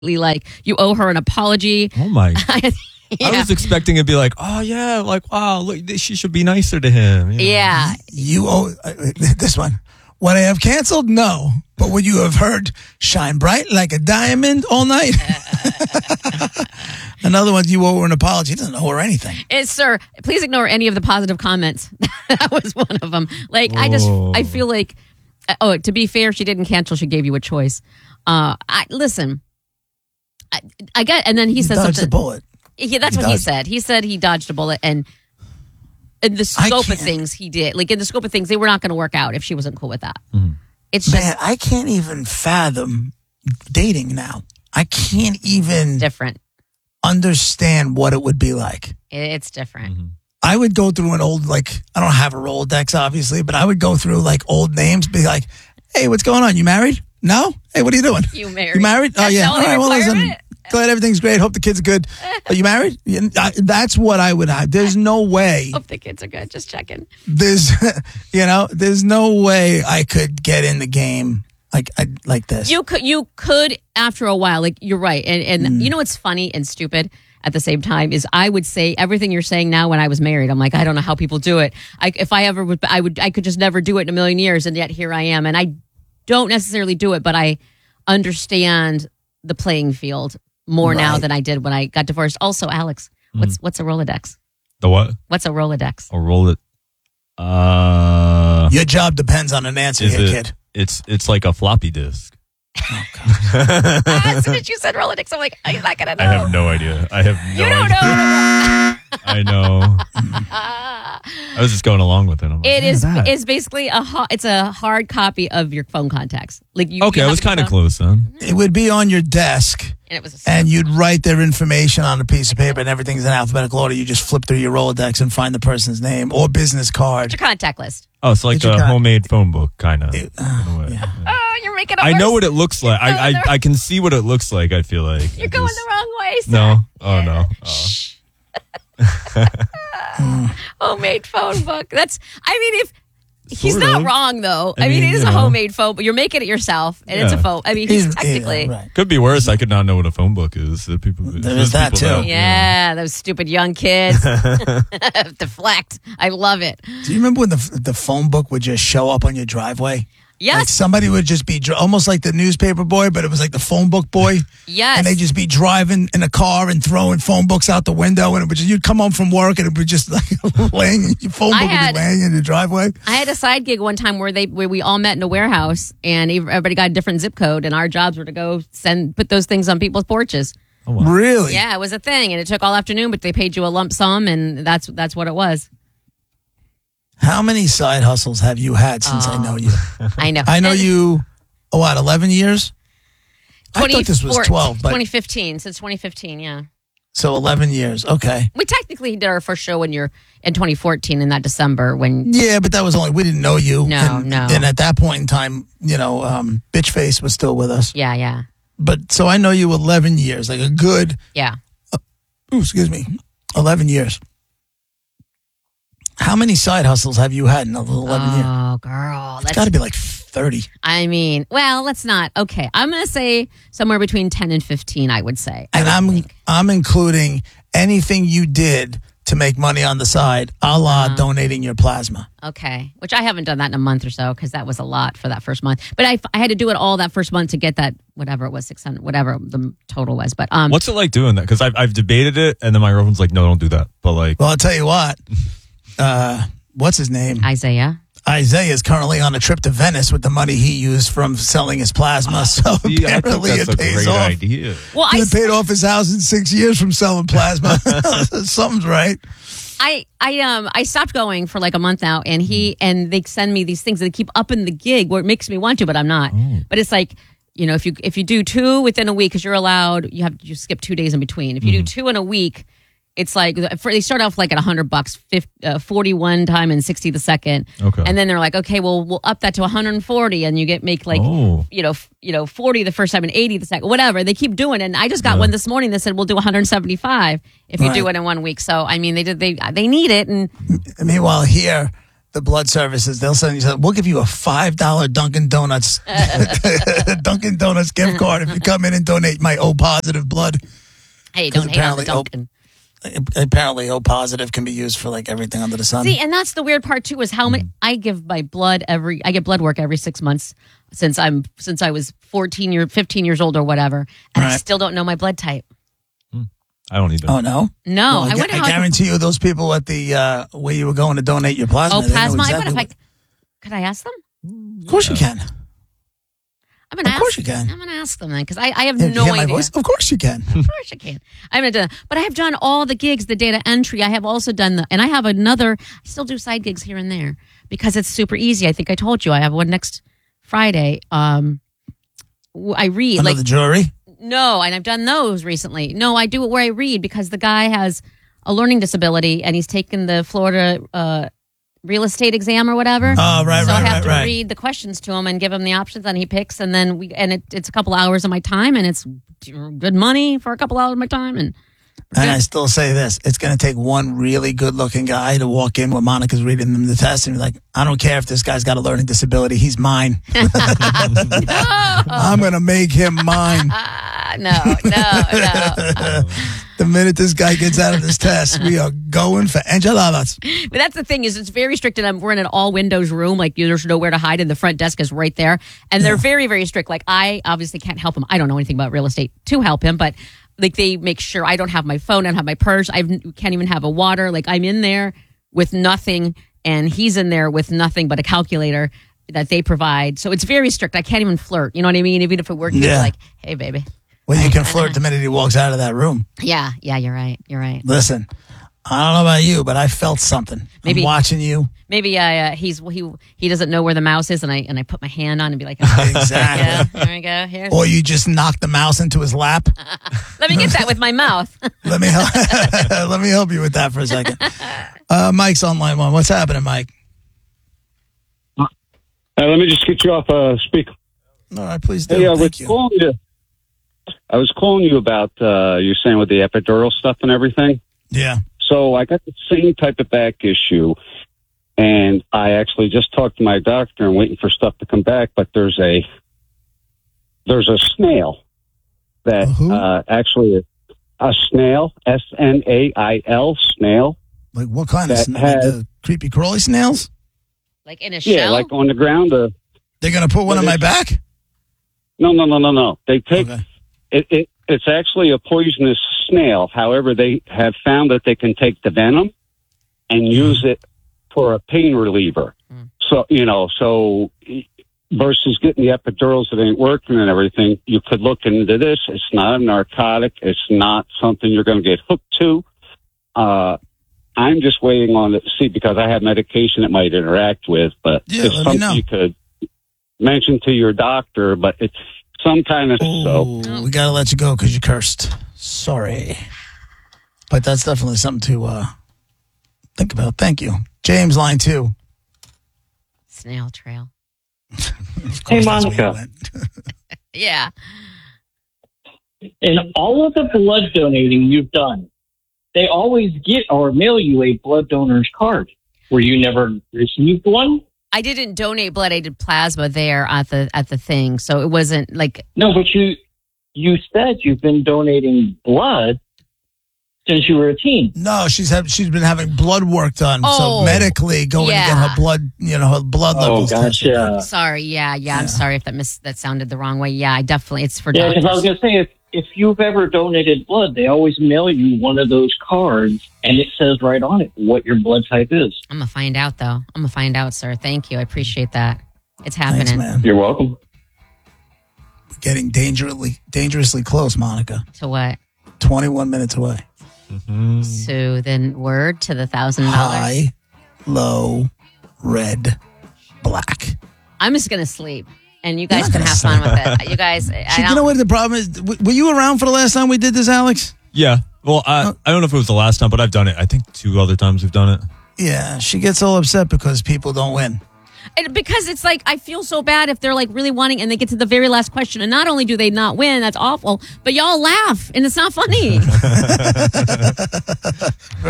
like you owe her an apology. Oh my! Yeah. I was expecting it to be like, oh yeah, like wow, look, she should be nicer to him. Yeah, you owe this one. Would I have canceled? No, but would you have heard "Shine Bright Like a Diamond" all night? Another one, you owe her an apology. He doesn't owe her anything. Sir, please ignore any of the positive comments. That was one of them. Like I feel like, to be fair, she didn't cancel. She gave you a choice. Listen. I get, and then he said dodged something. the bullet. Yeah, that's what he said. He said he dodged a bullet, and in the scope of things, he did. Like in the scope of things, they were not going to work out if she wasn't cool with that. Mm-hmm. It's just, man, I can't even fathom dating now. I can't even different. Understand what it would be like. It's different. Mm-hmm. I would go through an old, like, I don't have a Rolodex, obviously, but I would go through like old names, be like, hey, what's going on? You married? No? Hey, what are you doing? You married? You married? That's oh, yeah. the All only right, well, listen. requirement? Glad everything's great. Hope the kids are good. Are you married? That's what I would have. There's no way. Hope the kids are good. Just checking. There's no way I could get in the game like this. You could after a while. Like you're right, and you know what's funny and stupid at the same time is I would say everything you're saying now when I was married. I'm like, I don't know how people do it. If I ever would, I could just never do it in a million years, and yet here I am, and I don't necessarily do it, but I understand the playing field more now than I did when I got divorced. Also, Alex, what's a Rolodex? The what? What's a Rolodex? A Rolodex. Your job depends on an answer here, kid. It's like a floppy disk. Oh, God. As soon as you said Rolodex, I'm like, I'm not gonna know. I have no idea. You don't know. I know. I was just going along with it. I'm like, It's basically it's a hard copy of your phone contacts. Like you. Okay, I was kind of close then. It would be on your desk. And it was and you'd write their information on a piece of paper, and everything's in alphabetical order. You just flip through your Rolodex and find the person's name or business card. It's your contact list. Oh, it's like a homemade phone book, kind of. Oh, you're making it I worse. know what it looks like. I can see what it looks like, I feel like. You're going the wrong way, sir. No? Oh, no. Homemade phone book. If he's Sort not of. wrong though. I mean, it is you a know. homemade phone, but you're making it yourself, and it's a phone. I mean, he's technically. Yeah, right. Could be worse. I could not know what a phone book is. There's that, too. Know. Yeah, those stupid young kids. Deflect. I love it. Do you remember when the phone book would just show up on your driveway? Yes. Like somebody would just be almost like the newspaper boy, but it was like the phone book boy. Yes. And they'd just be driving in a car and throwing phone books out the window, and it would you'd come home from work and it would just like laying your phone book would be laying in the driveway. I had a side gig one time where we all met in a warehouse, and everybody got a different zip code, and our jobs were to go put those things on people's porches. Oh, wow. Really? Yeah, it was a thing, and it took all afternoon, but they paid you a lump sum, and that's what it was. How many side hustles have you had since I know you? I know. I know you, 11 years? I thought this was 12. But 2015, since 2015, yeah. So 11 years, okay. We technically did our first show in 2014 in that December when... Yeah, but that was we didn't know you. No. And at that point in time, Bitch Face was still with us. Yeah. But so I know you 11 years, like a good... Yeah. 11 years. How many side hustles have you had in 11 years? Oh, girl. It's got to be like 30. I mean, well, let's not. Okay, I'm going to say somewhere between 10 and 15, I would say. And I'm including anything you did to make money on the side, a la donating your plasma. Okay, which I haven't done that in a month or so because that was a lot for that first month. But I had to do it all that first month to get that, whatever it was, 600, whatever the total was. But what's it like doing that? Because I've debated it, and then my girlfriend's like, no, don't do that. But like... Well, I'll tell you what. What's his name? Isaiah is currently on a trip to Venice with the money he used from selling his plasma. So apparently it pays off. Idea. Well, he paid off his house in 6 years from selling plasma. Something's right. I stopped going for like a month now, and they send me these things that keep upping the gig where it makes me want to, but I'm not. But it's like, if you do 2 within a week, because you're allowed, you skip 2 days in between. If you do 2 in a week, it's like they start off like at $100, 41 time and 60 the second. Okay. And then they're like, okay, well, we'll up that to 140, and you make like 40 the first time and 80 the second, whatever. They keep doing it. And I just got one this morning that said we'll do 175 if you do it in 1 week. So I mean, they need it. And meanwhile, here the blood services, they'll send you. We'll give you a $5 Dunkin' Donuts Dunkin' Donuts gift card if you come in and donate my O positive blood. Hey, don't hate on the Dunkin'. Apparently, O positive can be used for like everything under the sun. See, and that's the weird part too, is how many I give my blood I get blood work every 6 months since I was 15 years old or whatever, and I still don't know my blood type. I don't either. Oh no, No, well, I guarantee you, those people at the where you were going to donate your plasma. Oh, they know plasma! exactly Could I ask them? Of course you can. I'm gonna Of course you can. I'm gonna ask them then because I have If you no hear my idea. voice, of course you can. Of course I can. I haven't done, but I have done all the gigs, the data entry. I have also done and I have I still do side gigs here and there because it's super easy. I think I told you I have one next Friday. I read Another jury. No, and I've done those recently. No, I do it where I read because the guy has a learning disability and he's taken the Florida real estate exam or whatever. Oh, right, so right, I have right, to read the questions to him and give him the options, and he picks, and then it's a couple hours of my time, and it's good money for a couple hours of my time, and I still say this: it's going to take one really good-looking guy to walk in when Monica's reading them the test and be like, "I don't care if this guy's got a learning disability; he's mine. I'm going to make him mine." No. The minute this guy gets out of this test, we are going for enchiladas. But that's the thing is it's very strict, and we're in an all windows room. Like there's nowhere to hide, and the front desk is right there. And they're very, very strict. Like I obviously can't help him. I don't know anything about real estate to help him, but like they make sure I don't have my phone, I don't have my purse, I can't even have a water. Like I'm in there with nothing, and he's in there with nothing but a calculator that they provide. So it's very strict. I can't even flirt. You know what I mean? Even if it worked, you'd be like, "Hey, baby." Well, you can flirt the minute he walks out of that room. Yeah, you're right. Listen, I don't know about you, but I felt something. Maybe I'm watching you. Maybe he doesn't know where the mouse is, and I put my hand on and be like, Exactly. Yeah, there we go. Here's Or you just knock the mouse into his lap. Let me get that with my mouth. Let me help you with that for a second. Mike's on line one. What's happening, Mike? Let me just get you off speaker. All right, please do. Hey, Thank you. I was calling you about you're saying with the epidural stuff and everything. Yeah. So I got the same type of back issue, and I actually just talked to my doctor and waiting for stuff to come back. But there's a snail that actually a snail, SNAIL snail. Like what kind of that snail? has- The creepy crawly snails? Like in a Yeah, shell? like on the ground. They're gonna put one on my back? No. They take Okay. it's actually a poisonous snail. However, they have found that they can take the venom and use it for a pain reliever. So, versus getting the epidurals that ain't working and everything, you could look into this. It's not a narcotic. It's not something you're going to get hooked to. I'm just waiting on it to see because I have medication it might interact with, but Yeah, it's let me know. something you could mention to your doctor, but it's some kind of We gotta let you go because you cursed. Sorry. But that's definitely something to think about. Thank you. James, line 2. Snail trail. Of course, Hey, that's where you Monica. went. Yeah. In all of the blood donating you've done, they always get or mail you a blood donor's card. Were you never received one? I didn't donate blood. I did plasma there at the thing. So it wasn't like No, but you said you've been donating blood since you were a teen. No, she's been having blood work done. Oh, so medically going to get yeah. her blood, her blood levels tested. gotcha. sorry. Yeah. I'm sorry if that sounded the wrong way. Yeah, I definitely it's for Yeah, doctors. because I was going to say, if you've ever donated blood, they always mail you one of those cards, and it says right on it what your blood type is. I'm gonna find out though. I'm gonna find out, sir. Thank you. I appreciate that. It's happening. Thanks, man. You're welcome. Getting dangerously close, Monica. To what? 21 minutes away. So then word to the $1,000. High, low, red, black. I'm just gonna sleep. And you guys You're can not have fun with it. You guys, You know what the problem is? Were you around for the last time we did this, Alex? Yeah. Well, I don't know if it was the last time, but I've done it. I think 2 other times we've done it. Yeah, she gets all upset because people don't win. because it's like I feel so bad if they're like really wanting and they get to the very last question and not only do they not win, that's awful, but y'all laugh and it's not funny.